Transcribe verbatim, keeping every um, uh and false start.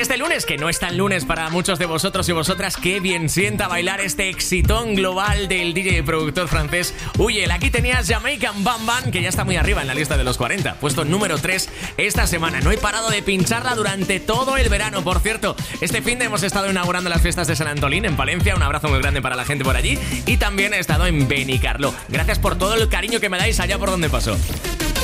este lunes, que no es tan lunes para muchos de vosotros y vosotras, qué bien sienta bailar este exitón global del D J y productor francés Uyel. Aquí tenías Jamaican Bam Bam, que ya está muy arriba en la lista de los cuarenta, puesto número tres esta semana. No he parado de pincharla durante todo el verano. Por cierto, este fin de hemos estado inaugurando las fiestas de San Antolín en Palencia. Un abrazo muy grande para la gente por allí. Y también he estado en Benicarló. Gracias por todo el cariño que me dais allá por donde paso.